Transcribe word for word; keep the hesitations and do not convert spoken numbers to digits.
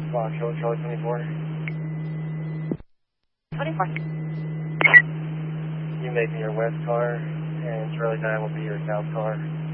Fox, Charlie twenty-four. twenty-four. You make me your west car, and Charlie nine will be your south car.